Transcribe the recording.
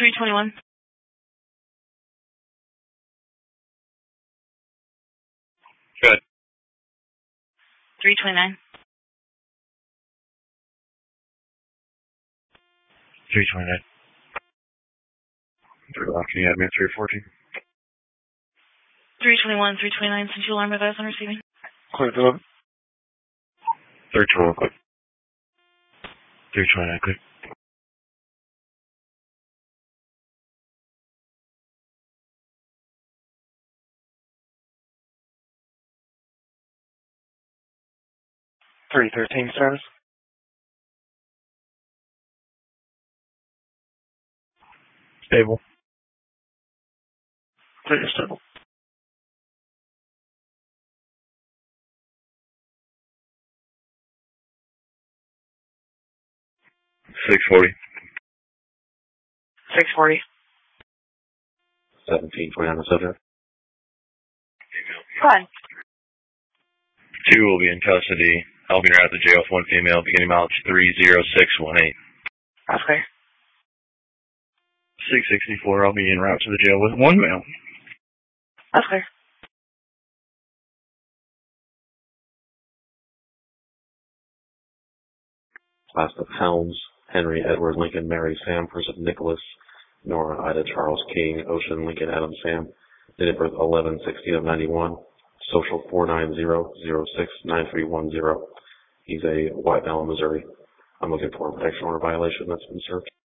321. Good. 329. 329. Can you add me at 314? 321, 329, Central Alarm advised on receiving. Clear to 321, click. 329, click. status? Stable. Clear, stable. 640. 640. 1720 on the subject. Go ahead. 2 will be in custody, helping her out of the jail with 1 female, beginning mileage 30618. Okay. 664, I'll be en route to the jail with 1 male. Okay. Last of Helms, Henry, Edward, Lincoln, Mary, Sam, Person, Nicholas, Nora, Ida, Charles, King, Ocean, Lincoln, Adam, Sam. Date of birth 11/16/91. Social 490069310. He's a White Allen, Missouri. I'm looking for a protection order violation that's been served.